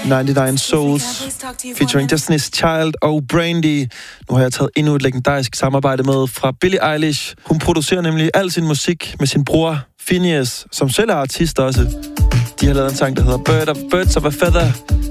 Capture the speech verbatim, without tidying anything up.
nioghalvfems Souls featuring Destiny's Child og Brandy. Nu har jeg taget endnu et legendarisk samarbejde med fra Billie Eilish. Hun producerer nemlig al sin musik med sin bror Phineas, som selv er artist også. De har lavet en sang, der hedder Bird of, Birds of a Feather.